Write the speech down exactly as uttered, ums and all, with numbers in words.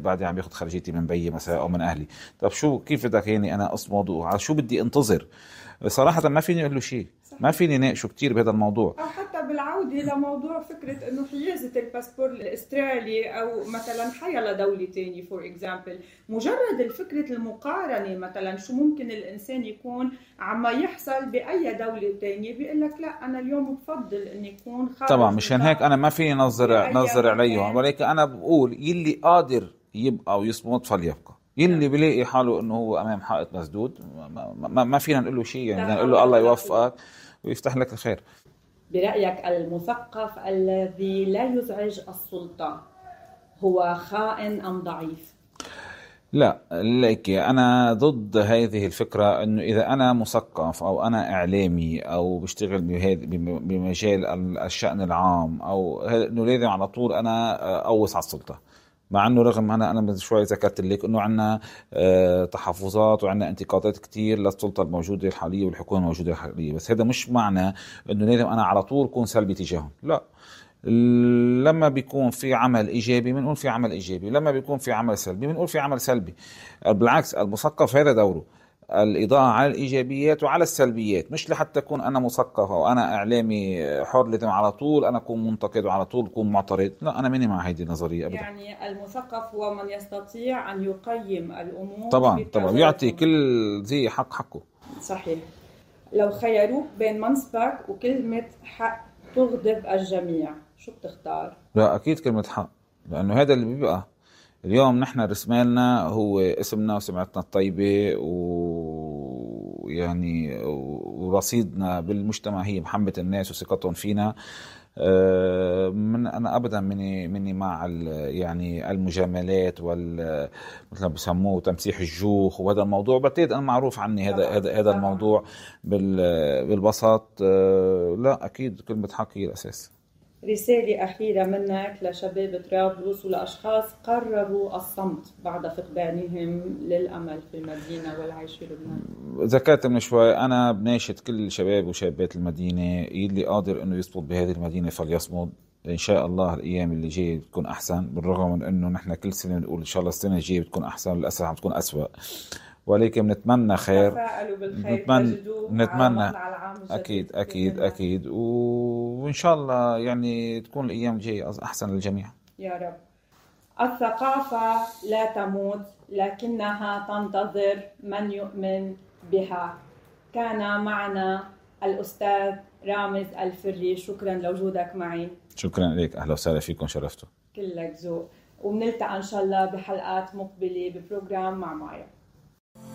بعدي عم ياخد خرجيتي من بيي مثلا أو من أهلي. طب شو كيف بدك يعني أنا أصمد وعلى شو بدي أنتظر؟ صراحة ما فيني أقول له شيء، ما فيني ناقشه كتير بهذا الموضوع. أو حتى بالعودة لموضوع فكرة إنه حيازة الباسبور الأسترالي أو مثلا حيا لدولة تانية فور إكزامبل، مجرد الفكرة المقارنة مثلا شو ممكن الإنسان يكون عما يحصل بأي دولة تانية بيقول لك لا أنا اليوم بفضل إني يكون خارج. طبعا مشان هيك أنا ما فيني نظر نظر عليهم، ولكن أنا بقول يلي قادر يبقى ويصمد فليبقى، يلي بلاقي حاله انه هو امام حائط مسدود ما, ما, ما فينا نقول له شيء، يعني بدنا نقول له الله يوفقك ويفتح لك الخير. برأيك المثقف الذي لا يزعج السلطة هو خائن ام ضعيف؟ لا لك انا ضد هذه الفكره، انه اذا انا مثقف او انا اعلامي او بشتغل بمجال الشأن العام او انه لازم على طول انا اوس على السلطه. مع انه رغم انا انا من شوي ذكرت لك انه عندنا اه تحفظات وعندنا انتقادات كتير للسلطه الموجوده الحاليه والحكومه الموجوده الحاليه، بس هذا مش معنى انه لازم انا على طول اكون سلبي تجاههم. لا، لما بيكون في عمل ايجابي بنقول في عمل ايجابي، لما بيكون في عمل سلبي بنقول في عمل سلبي. بالعكس المثقف هذا دوره الإضاءة على الإيجابيات وعلى السلبيات، مش لحتى أكون أنا مثقف أو أنا إعلامي حر لازم على طول أنا أكون منتقد وعلى طول أكون معترض. لا، أنا ماني مع هذه النظرية أبدا. يعني المثقف هو من يستطيع أن يقيم الأمور طبعا طبعا يعطي كل ذي حق حقه. صحيح. لو خيروك بين منصبك وكلمة حق تغضب الجميع شو بتختار؟ لا أكيد كلمة حق، لأنه هذا اللي بيبقى اليوم نحن رسمالنا هو اسمنا وسمعتنا الطيبة ويعني ورصيدنا بالمجتمع هي محبة الناس وثقتهم فينا. من أنا أبدا مني مني مع يعني المجاملات وال مثل ما بسموه تمسيح الجوخ، وهذا الموضوع بعتقد أنا معروف عني هذا هذا هذا الموضوع بالبسط. لا أكيد كلمة حق هي الأساس. رسالة أخيرة منك لشباب طرابلس ولأشخاص قرروا الصمت بعد فقدانهم للأمل في المدينة والعيش في لبنان. ذكرت من شوي أنا بناشد كل شباب وشابات المدينة يلي قادر أنه يصمد بهذه المدينة فليصمد. إن شاء الله الأيام اللي جاية بتكون أحسن، بالرغم من أنه نحن كل سنة نقول إن شاء الله السنة الجاية بتكون أحسن، للأسف عم تكون أسوأ، ولكن نتمنى خير. نتمنى نتمنى أكيد أكيد أكيد وإن شاء الله يعني تكون الأيام الجاية أحسن للجميع يا رب. الثقافة لا تموت لكنها تنتظر من يؤمن بها. كان معنا الأستاذ رامز الفري، شكرا لوجودك معي. شكرا لك، أهلا وسهلا فيكم، شرفتوا. كلك ذوق، وبنلتقى إن شاء الله بحلقات مقبلة ببروجرام مع مايا.